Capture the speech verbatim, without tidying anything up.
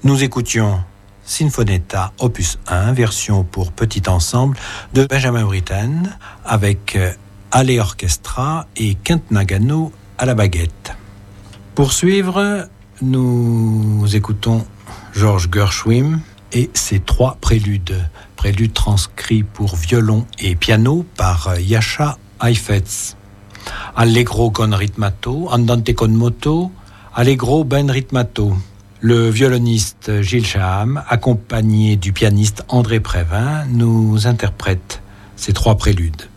Nous écoutions Sinfonetta opus un, version pour petit ensemble de Benjamin Britten avec Ale Orchestra et Kent Nagano à la baguette. Pour suivre, nous écoutons Georges Gershwin et ses trois préludes. Préludes transcrits pour violon et piano par Jascha Heifetz. Allegro con ritmato, andante con moto, allegro ben ritmato. Le violoniste Gilles Chaham, accompagné du pianiste André Prévin, nous interprète ces trois préludes.